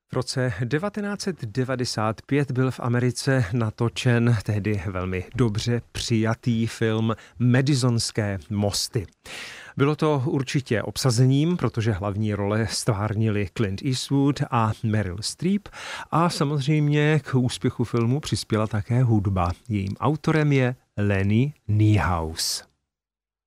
V roce 1995 byl v Americe natočen tehdy velmi dobře přijatý film Madisonské mosty. Bylo to určitě obsazením, protože hlavní role stvárnili Clint Eastwood a Meryl Streep a samozřejmě k úspěchu filmu přispěla také hudba. Jejím autorem je Lenny Niehaus.